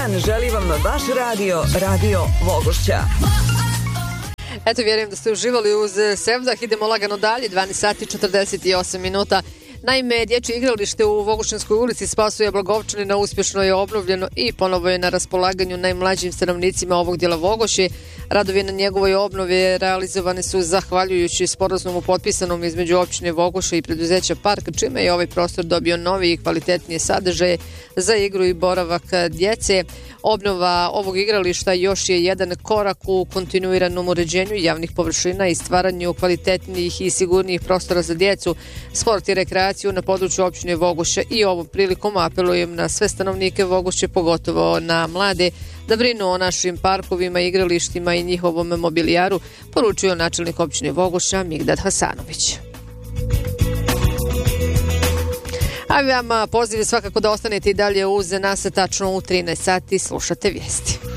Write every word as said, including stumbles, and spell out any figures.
dan želi vam vaš radio, Radio Vogošća. Eto, vjerujem da ste uživali uz Sevdah. Idemo lagano dalje, dvanaest sati četrdeset osam minuta. Naime, dječje igralište u Vogošćanskoj ulici Spasuje Blagovčanina uspješno je obnovljeno i ponovo je na raspolaganju najmlađim stanovnicima ovog dijela Vogošće. Radovi na njegovoj obnovi realizovane su zahvaljujući sporazumu potpisanom između općine Vogošće i preduzeća Park, čime je ovaj prostor dobio novi i kvalitetnije sadržaje za igru i boravak djece. Obnova ovog igrališta još je jedan korak u kontinuiranom uređenju javnih površina i stvaranju kvalitetnijih i sigurnijih prostora za djecu, sport i rekreaciju na području općine Vogošće i ovom prilikom apelujem na sve stanovnike Vogošće, pogotovo na mlade, da brinu o našim parkovima, igralištima i njihovom mobilijaru, poručio načelnik općine Vogošća Migdad Hasanović. A vama poziv je svakako da ostanete i dalje uz nas, tačno u trinaest sati slušate vijesti.